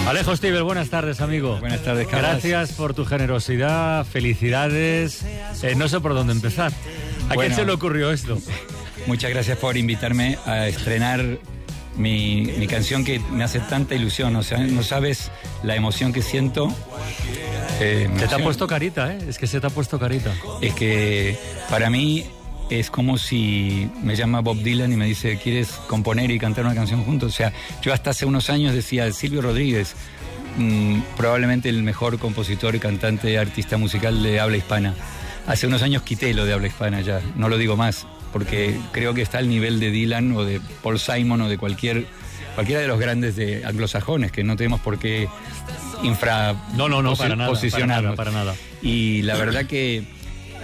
Alejo Stivel, buenas tardes, amigo. Buenas tardes, Carlos. Gracias por tu generosidad, felicidades. No sé por dónde empezar. ¿A quién se le ocurrió esto? Muchas gracias por invitarme a estrenar mi canción que me hace tanta ilusión. O sea, no sabes la emoción que siento. Se te ha puesto carita, ¿eh? Es que se te ha puesto carita. Es que para mí es como si me llama Bob Dylan y me dice, ¿quieres componer y cantar una canción juntos? O sea, yo hasta hace unos años decía, Silvio Rodríguez, probablemente el mejor compositor y cantante, artista musical de habla hispana. Hace unos años quité lo de habla hispana ya, no lo digo más, porque creo que está al nivel de Dylan o de Paul Simon o de cualquiera de los grandes de anglosajones, que no tenemos por qué posicionarnos. Para nada. Y la verdad que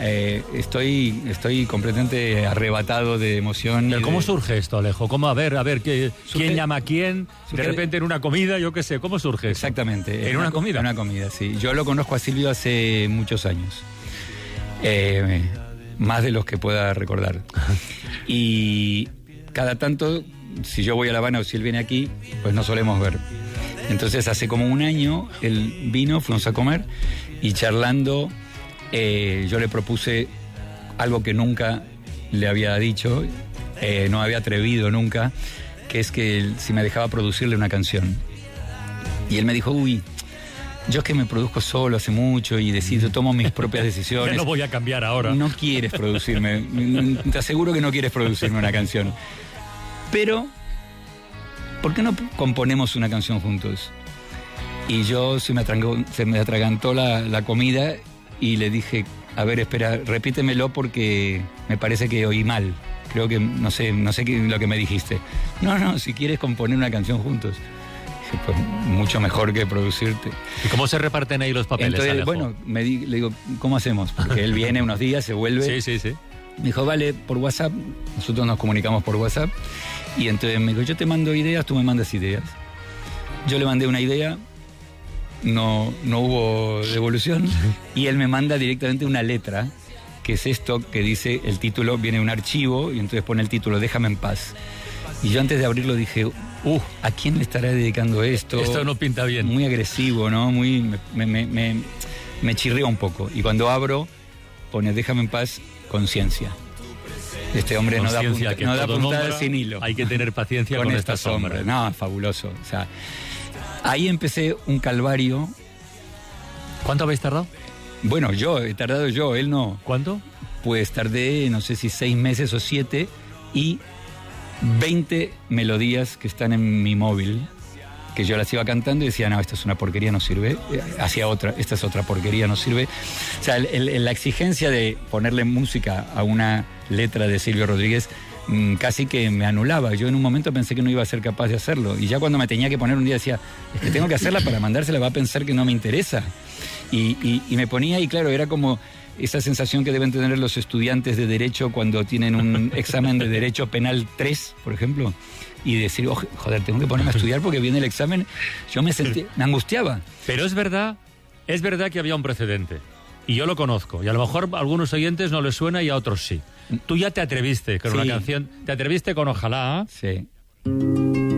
estoy completamente arrebatado de emoción. ¿Pero cómo surge esto, Alejo? ¿Cómo, a ver, quién llama a quién? De repente en una comida, yo qué sé, ¿cómo surge esto? Exactamente. ¿En una comida? En una comida, sí. Yo lo conozco a Silvio hace muchos años. Más de los que pueda recordar. Y cada tanto, si yo voy a La Habana o si él viene aquí, pues nos solemos ver. Entonces hace como un año él vino, fuimos a comer y charlando yo le propuse algo que nunca le había dicho, no había atrevido nunca, que es que si me dejaba producirle una canción. Y él me dijo, yo es que me produzco solo hace mucho y tomo mis propias decisiones. Ya no voy a cambiar ahora. No quieres producirme, te aseguro que no quieres producirme una canción. Pero, ¿por qué no componemos una canción juntos? Y yo se me atragantó la comida y le dije, a ver, espera, repítemelo porque me parece que oí mal. Creo que, no sé lo que me dijiste. No, si quieres componer una canción juntos. Dije, pues mucho mejor que producirte. ¿Y cómo se reparten ahí los papeles, entonces, Alejo? Bueno, le digo, ¿cómo hacemos? Porque él viene unos días, se vuelve. Sí. Me dijo, vale, por WhatsApp. Nosotros nos comunicamos por WhatsApp. Y entonces me dijo, yo te mando ideas, tú me mandas ideas. Yo le mandé una idea. No hubo devolución y él me manda directamente una letra, que es esto que dice, el título viene de un archivo y entonces pone el título, Déjame en paz. Y yo antes de abrirlo dije, ¿a quién le estará dedicando esto? Esto no pinta bien. Muy agresivo, ¿no? Me chirrió un poco. Y cuando abro, pone Déjame en paz, conciencia. Este hombre no da puntada sin hilo. Hay que tener paciencia con esta sombra. No, es fabuloso. O sea, ahí empecé un calvario. ¿Cuánto habéis tardado? Bueno, he tardado yo, él no. ¿Cuánto? Pues tardé, no sé si 6 meses o 7 y 20 melodías que están en mi móvil, que yo las iba cantando y decía, no, esta es una porquería, no sirve. Hacía otra, esta es otra porquería, no sirve. O sea, la exigencia de ponerle música a una letra de Silvio Rodríguez casi que me anulaba. Yo en un momento pensé que no iba a ser capaz de hacerlo. Y ya cuando me tenía que poner un día decía, es que tengo que hacerla para mandársela, va a pensar que no me interesa. Y me ponía, y claro, era como esa sensación que deben tener los estudiantes de Derecho cuando tienen un examen de Derecho Penal 3, por ejemplo, y decir, joder, tengo que ponerme a estudiar porque viene el examen. Yo me angustiaba. Pero es verdad que había un precedente. Y yo lo conozco. Y a lo mejor a algunos oyentes no les suena y a otros sí. Tú ya te atreviste con una canción. Te atreviste con Ojalá. Sí.